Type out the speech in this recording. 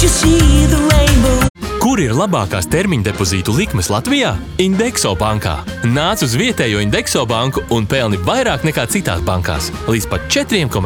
see the rainbow. Kur ir labākās termiņdepozītu likmes Latvijā? Indexo bankā. Nāc uz vietējo Indexo banku un pelni vairāk nekā citās bankās. Līdz pat 4,5%